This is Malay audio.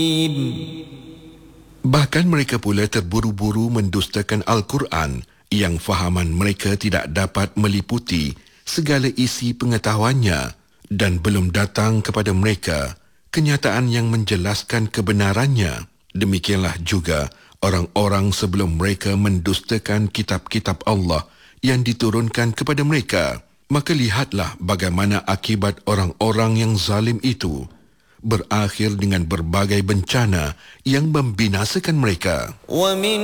Bahkan mereka pula terburu-buru mendustakan Al-Quran yang fahaman mereka tidak dapat meliputi segala isi pengetahuannya dan belum datang kepada mereka kenyataan yang menjelaskan kebenarannya. Demikianlah juga orang-orang sebelum mereka mendustakan kitab-kitab Allah yang diturunkan kepada mereka. Maka lihatlah bagaimana akibat orang-orang yang zalim itu, berakhir dengan berbagai bencana yang membinasakan mereka.